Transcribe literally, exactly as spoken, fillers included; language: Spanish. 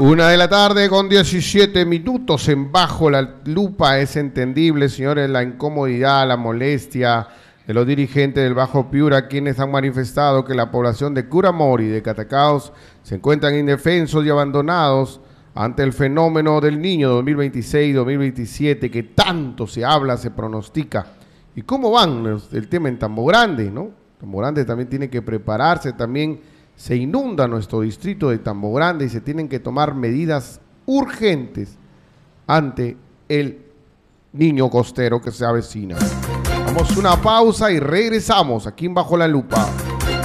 Una de la tarde con diecisiete minutos en Bajo la Lupa. Es entendible, señores, la incomodidad, la molestia de los dirigentes del Bajo Piura, quienes han manifestado que la población de Curamor y de Catacaos se encuentran indefensos y abandonados ante el fenómeno del Niño dos mil veintiséis dos mil veintisiete, que tanto se habla, se pronostica. ¿Y cómo van el tema en Tambo Grande, no? Tambo Grande también tiene que prepararse, también se inunda nuestro distrito de Tambo Grande y se tienen que tomar medidas urgentes ante el niño costero que se avecina. Damos una pausa y regresamos aquí en Bajo la Lupa.